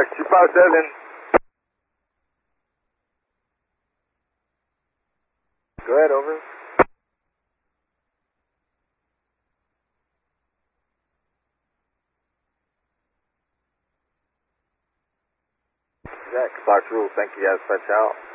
257. Go ahead, over. Jack, Fox Rule, thank you guys, fetch out.